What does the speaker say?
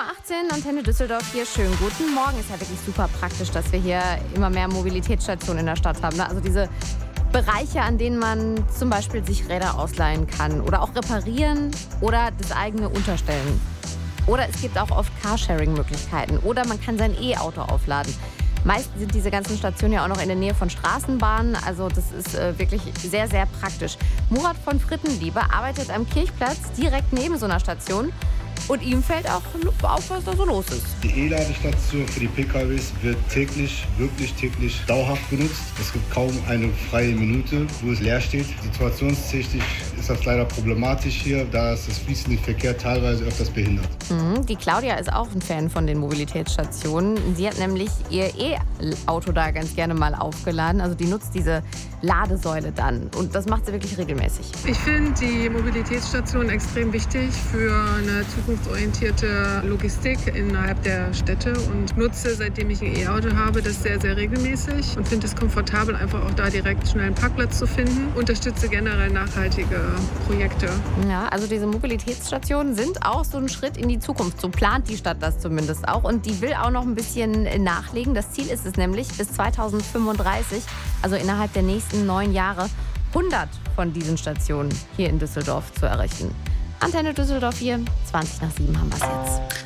7:18 Uhr, Antenne Düsseldorf hier. Schönen guten Morgen. Ist ja wirklich super praktisch, dass wir hier immer mehr Mobilitätsstationen in der Stadt haben. Ne? Also diese Bereiche, an denen man zum Beispiel sich Räder ausleihen kann oder auch reparieren oder das eigene unterstellen. Oder es gibt auch oft Carsharing-Möglichkeiten oder man kann sein E-Auto aufladen. Meistens sind diese ganzen Stationen ja auch noch in der Nähe von Straßenbahnen. Also das ist wirklich sehr, sehr praktisch. Murat von Frittenliebe arbeitet am Kirchplatz direkt neben so einer Station. Und ihm fällt auch auf, was da so los ist. Die E-Ladestation für die PKWs wird wirklich täglich dauerhaft benutzt. Es gibt kaum eine freie Minute, wo es leer steht. Situationstechnisch ist das leider problematisch hier, da es das fließende Verkehr teilweise öfters behindert. Die Claudia ist auch ein Fan von den Mobilitätsstationen. Sie hat nämlich ihr E-Auto da ganz gerne mal aufgeladen. Also die nutzt diese Ladesäule dann. Und das macht sie wirklich regelmäßig. Ich finde die Mobilitätsstation extrem wichtig für eine zukunftsorientierte Logistik innerhalb der Städte und nutze, seitdem ich ein E-Auto habe, das sehr, sehr regelmäßig und finde es komfortabel, einfach auch da direkt schnell einen Parkplatz zu finden. Unterstütze generell nachhaltige Projekte. Ja, also diese Mobilitätsstationen sind auch so ein Schritt in die Zukunft. So plant die Stadt das zumindest auch. Und die will auch noch ein bisschen nachlegen. Das Ziel ist es nämlich, bis 2035, also innerhalb der nächsten 9 Jahre, 100 von diesen Stationen hier in Düsseldorf zu errichten. Antenne Düsseldorf hier, 7:20 haben wir es jetzt.